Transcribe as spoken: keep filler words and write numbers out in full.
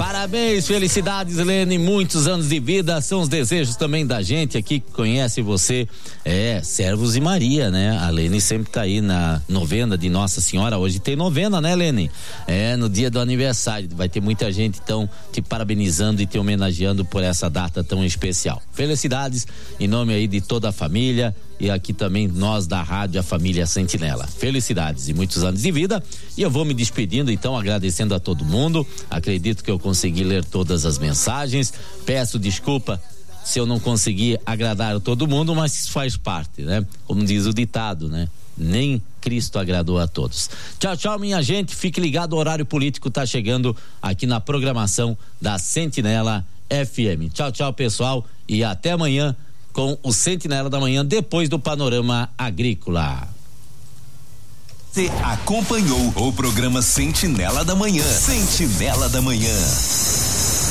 Parabéns, felicidades, Lene, muitos anos de vida, são os desejos também da gente aqui que conhece você, é, Servos e Maria, né? A Lene sempre tá aí na novena de Nossa Senhora, hoje tem novena, né, Lene? É, no dia do aniversário, vai ter muita gente, então, te parabenizando e te homenageando por essa data tão especial. Felicidades em nome aí de toda a família e aqui também nós da rádio, a família Sentinela. Felicidades e muitos anos de vida. E eu vou me despedindo, então, agradecendo a todo mundo. Acredito que eu consegui ler todas as mensagens. Peço desculpa se eu não consegui agradar a todo mundo, mas isso faz parte, né? Como diz o ditado, né? Nem Cristo agradou a todos. Tchau, tchau, minha gente. Fique ligado, o horário político tá chegando aqui na programação da Sentinela F M. Tchau, tchau, pessoal, e até amanhã com o Sentinela da Manhã, depois do Panorama Agrícola. Você acompanhou o programa Sentinela da Manhã. Sentinela da Manhã.